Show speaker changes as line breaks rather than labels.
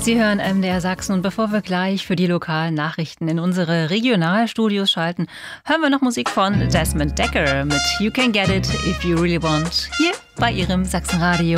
Sie hören MDR Sachsen und bevor wir gleich für die lokalen Nachrichten in unsere Regionalstudios schalten, hören wir noch Musik von Desmond Dekker mit You Can Get It If You Really Want hier bei Ihrem Sachsenradio.